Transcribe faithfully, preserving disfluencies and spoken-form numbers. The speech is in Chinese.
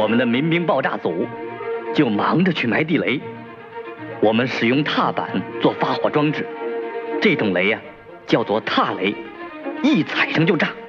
我们的民兵爆炸组就忙着去埋地雷。我们使用踏板做发火装置，这种雷呀、啊、叫做踏雷，一踩上就炸。